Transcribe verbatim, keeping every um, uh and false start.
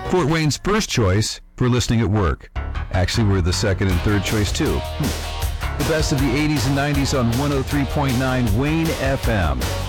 Fort Wayne's first choice for listening at work. Actually, we're the second and third choice, too. The best of the eighties and nineties on one oh three point nine Wayne F M.